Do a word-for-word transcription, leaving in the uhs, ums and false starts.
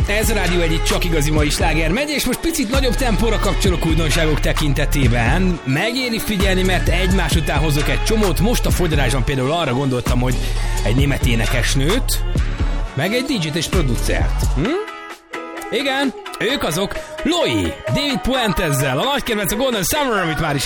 Ez a rádió egyik csak igazi mai sláger megy, és most picit nagyobb tempóra kapcsolok újdonságok tekintetében. Megéri figyelni, mert egymás után hozok egy csomót. Most a fogyarásban például arra gondoltam, hogy egy német énekesnőt, meg egy dé dzsét és producert. Hm? Igen, ők azok Loi, David Puentezzel, a nagy kedvenc a Golden Summer, amit már is